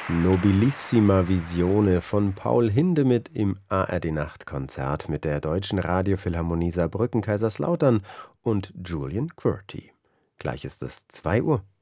Nobilissima Visione von Paul Hindemith im ARD-Nachtkonzert mit der Deutschen Radiophilharmonie Saarbrücken-Kaiserslautern und Julian Quirty. Gleich ist es 2 Uhr.